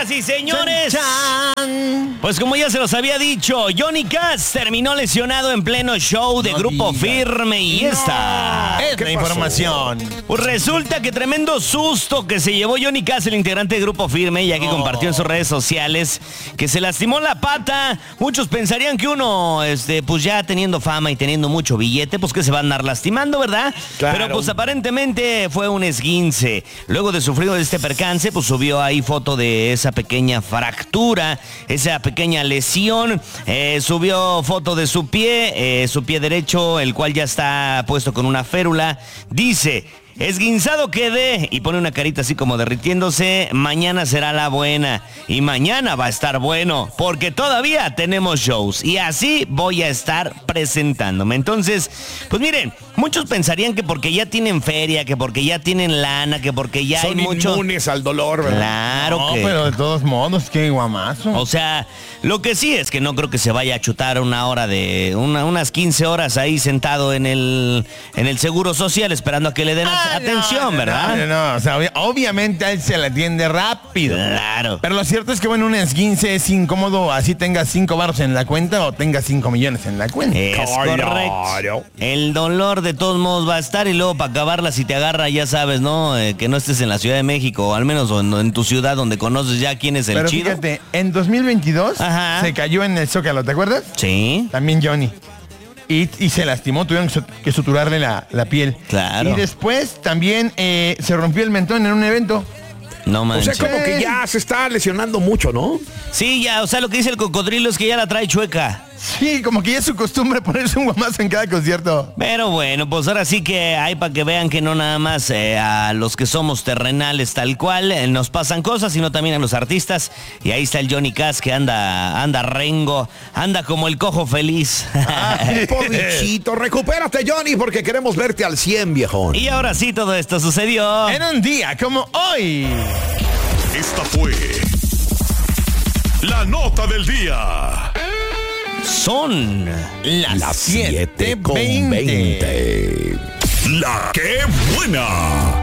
Señoras y señores, ¡Chan! pues como ya se los había dicho, Johnny Cass terminó lesionado en pleno show de Grupo Firme y esta Es la información. Pues resulta que tremendo susto que se llevó Johnny Cass, el integrante de Grupo Firme, ya que compartió en sus redes sociales que se lastimó la pata. Muchos pensarían que uno, pues ya teniendo fama y teniendo mucho billete, pues que se va a andar lastimando, ¿verdad? Claro. Pero pues aparentemente fue un esguince. Luego de sufrir este percance, pues subió ahí foto de esa pequeña fractura, esa pequeña lesión. Subió foto de su pie derecho, el cual ya está puesto con una férula. Dice: esguinzado quedé, y pone una carita así como derritiéndose. Mañana será la buena, y mañana va a estar bueno, porque todavía tenemos shows, y así voy a estar presentándome. Entonces, pues miren, muchos pensarían que porque ya tienen feria, que porque ya tienen lana, que porque ya son hay mucho... inmunes al dolor, ¿verdad? Claro No, que... pero de todos modos, qué guamazo. O sea, lo que sí es que no creo que se vaya a chutar unas 15 horas ahí sentado en el Seguro Social esperando a que le den atención, ¿verdad? No, o sea, obviamente a él se le atiende rápido. Claro. Pero lo cierto es que, bueno, un esguince es incómodo, así tengas 5 baros en la cuenta o tengas 5 millones en la cuenta. Es correcto. El dolor de todos modos va a estar, y luego para acabarla, si te agarra, ya sabes, ¿no? Que no estés en la Ciudad de México, o al menos en tu ciudad donde conoces ya quién es el Pero chido. fíjate, en 2022 Ajá. se cayó en el Zócalo, ¿te acuerdas? Sí. También Johnny. Y se lastimó, tuvieron que suturarle la piel. Claro. Y después también se rompió el mentón en un evento. No O manches. sea, como que ya se está lesionando mucho, ¿no? Sí, ya, o sea, lo que dice el cocodrilo es que ya la trae chueca. Sí, como que ya es su costumbre ponerse un guamazo en cada concierto. Pero bueno, pues ahora sí que hay para que vean que no nada más a los que somos terrenales tal cual nos pasan cosas, sino también a los artistas. Y ahí está el Johnny Cass que anda rengo, anda como el cojo feliz. Pobichito, recupérate, Johnny, porque queremos verte al 100, viejón. Y ahora sí, todo esto sucedió En un día como hoy. Esta fue la nota del día. Son Las 7:20. La que buena.